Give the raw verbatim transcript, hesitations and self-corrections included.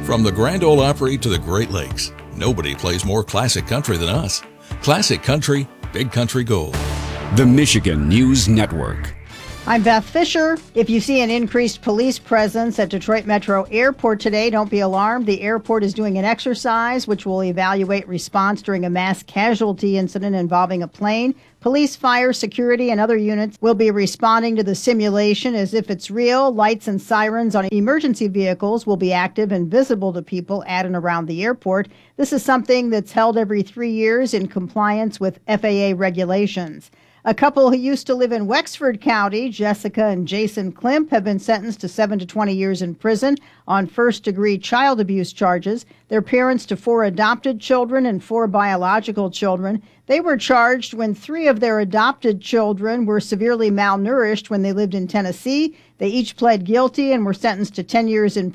From the Grand Ole Opry to the Great Lakes, nobody plays more classic country than us. Classic Country, Big Country Gold. The Michigan News Network. I'm Beth Fisher. If you see an increased police presence at Detroit Metro Airport today, don't be alarmed. The airport is doing an exercise which will evaluate response during a mass casualty incident involving a plane. Police, fire, security, and other units will be responding to the simulation as if it's real. Lights and sirens on emergency vehicles will be active and visible to people at and around the airport. This is something that's held every three years in compliance with F A A regulations. A couple who used to live in Wexford County, Jessica and Jason Klimp, have been sentenced to seven to twenty years in prison on first-degree child abuse charges. They're parents to four adopted children and four biological children. They were charged when three of their adopted children were severely malnourished when they lived in Tennessee. They each pled guilty and were sentenced to ten years in